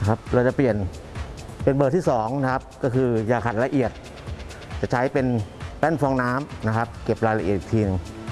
นะครับเราจะเปลี่ยนเป็นเบอร์ที่2นะครับก็คือยาขัดละเอียดจะใช้เป็นแป้นฟองน้ำนะครับเก็บรายละเอียดอีกทีนึง